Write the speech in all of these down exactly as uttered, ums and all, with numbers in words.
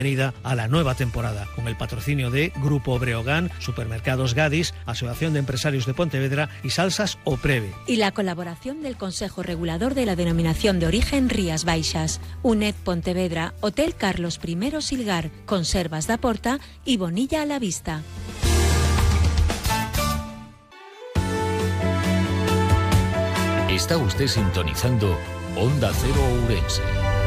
bienvenida a la nueva temporada, con el patrocinio de Grupo Breogán, Supermercados Gadis, Asociación de Empresarios de Pontevedra y Salsas O Preve. Y la colaboración del Consejo Regulador de la Denominación de Origen Rías Baixas, UNED Pontevedra, Hotel Carlos I Silgar, Conservas da Porta y Bonilla a la Vista. Está usted sintonizando Onda Cero Ourense.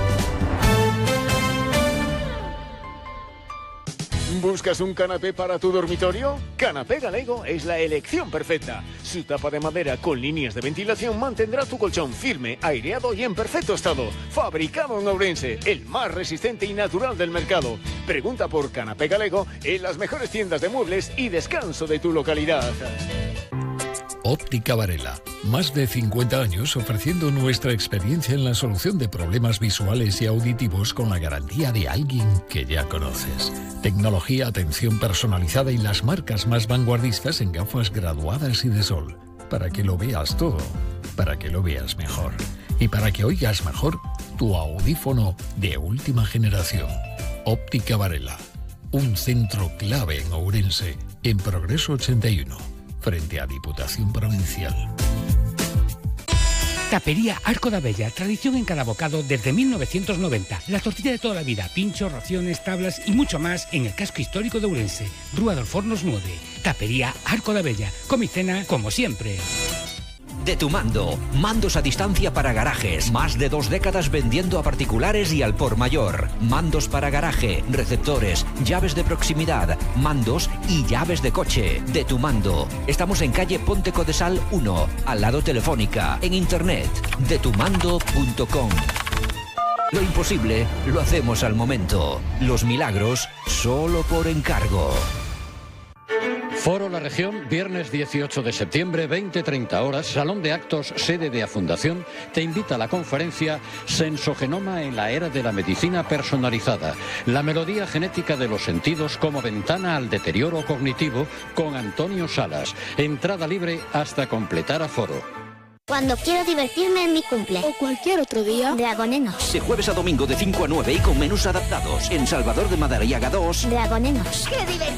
¿Buscas un canapé para tu dormitorio? Canapé Galego es la elección perfecta. Su tapa de madera con líneas de ventilación mantendrá tu colchón firme, aireado y en perfecto estado. Fabricado en Ourense, el más resistente y natural del mercado. Pregunta por Canapé Galego en las mejores tiendas de muebles y descanso de tu localidad. Óptica Varela. Más de cincuenta años ofreciendo nuestra experiencia en la solución de problemas visuales y auditivos con la garantía de alguien que ya conoces. Tecnología, atención personalizada y las marcas más vanguardistas en gafas graduadas y de sol. Para que lo veas todo, para que lo veas mejor. Y para que oigas mejor tu audífono de última generación. Óptica Varela. Un centro clave en Ourense, en Progreso ochenta y uno. Frente a Diputación Provincial. Tapería Arco da Bella, tradición en cada bocado desde mil novecientos noventa. La tortilla de toda la vida, pinchos, raciones, tablas y mucho más en el casco histórico de Ourense. Rúa dos Fornos nueve. Tapería Arco da Bella. Comicena como siempre. De Tu Mando, mandos a distancia para garajes, más de dos décadas vendiendo a particulares y al por mayor. Mandos para garaje, receptores, llaves de proximidad, mandos y llaves de coche. De Tu Mando. Estamos en calle Ponte Codesal uno, al lado Telefónica, en internet, de tu mando punto com. Lo imposible lo hacemos al momento. Los milagros solo por encargo. Foro La Región, viernes dieciocho de septiembre, veinte treinta horas, Salón de Actos, sede de A Fundación, te invita a la conferencia Sensogenoma en la era de la medicina personalizada, la melodía genética de los sentidos como ventana al deterioro cognitivo, con Antonio Salas. Entrada libre hasta completar aforo. Cuando quiero divertirme en mi cumple. O cualquier otro día. Dragonenos. De jueves a domingo de cinco a nueve y con menús adaptados. En Salvador de Madariaga dos. Dragonenos. ¡Qué divertido!